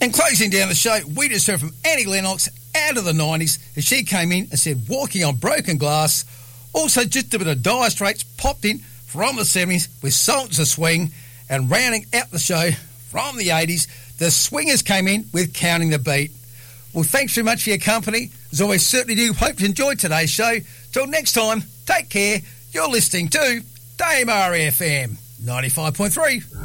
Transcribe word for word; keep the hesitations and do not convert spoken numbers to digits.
And closing down the show, we just heard from Annie Lennox out of the nineties as she came in and said, Walking on Broken Glass. Also, just a bit of Dire Straits popped in from the seventies with Sultans of Swing, and rounding out the show from the eighties, the Swingers came in with Counting the Beat. Well, thanks very much for your company. As always, certainly do hope you enjoyed today's show. Till next time, take care. You're listening to Dame R F M ninety-five point three.